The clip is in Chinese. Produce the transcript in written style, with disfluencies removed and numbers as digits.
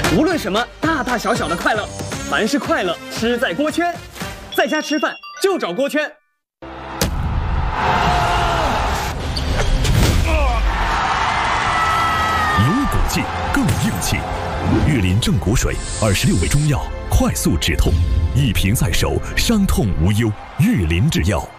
无论什么大大小小的快乐，凡是快乐吃在锅圈，在家吃饭就找锅圈。 有骨气更硬气，玉林正骨水26味中药，快速止痛，一瓶在手，伤痛无忧。玉林制药。